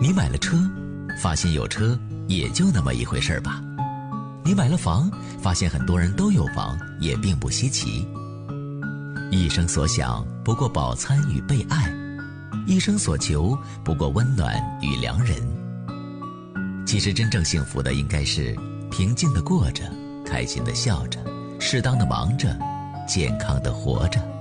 你买了车，发现有车也就那么一回事吧。你买了房，发现很多人都有房，也并不稀奇。一生所想不过饱餐与被爱，一生所求不过温暖与良人。其实真正幸福的应该是平静地过着，开心地笑着，适当地忙着，健康地活着。